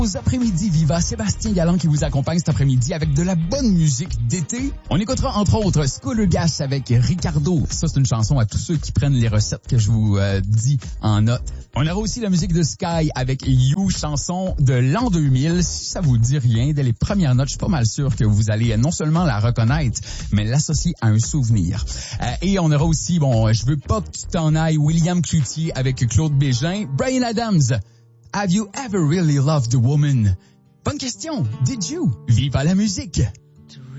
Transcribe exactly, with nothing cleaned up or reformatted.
Aux après-midi, Viva, Sébastien Galland qui vous accompagne cet après-midi avec de la bonne musique d'été. On écoutera entre autres Scooter Gas avec Ricardo. Ça, c'est une chanson à tous ceux qui prennent les recettes que je vous euh, dis en note. On aura aussi la musique de Sky avec You, chanson de l'an deux mille. Si ça vous dit rien, dès les premières notes, je suis pas mal sûr que vous allez non seulement la reconnaître, mais l'associer à un souvenir. Euh, et on aura aussi, bon, je veux pas que tu t'en ailles, William Cloutier avec Claude Bégin, Bryan Adams. Have you ever really loved a woman? Bonne question. Did you? Vive la musique.